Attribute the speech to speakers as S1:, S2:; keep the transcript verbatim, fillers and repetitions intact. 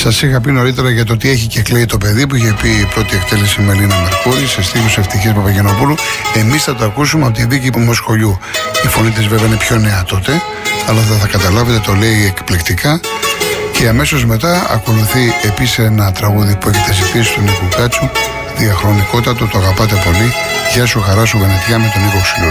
S1: Σας είχα πει νωρίτερα για το τι έχει και κλαίει το παιδί που είχε πει η πρώτη εκτέλεση με Ελίνα Μερκούρη σε στίχους Ευτυχίας Παπαγενοπούλου. Εμείς θα το ακούσουμε από τη δίκη του Μοσχολιού. Η φωνή της βέβαια είναι πιο νέα τότε, αλλά θα, θα καταλάβετε, το λέει εκπληκτικά. Και αμέσως μετά ακολουθεί επίσης ένα τραγούδι που έχετε ζητήσει του Νίκου Κάτσου, διαχρονικότατο, το αγαπάτε πολύ. Γεια σου χαρά σου Βενετιά με τον Νίκο Ξυλούλη.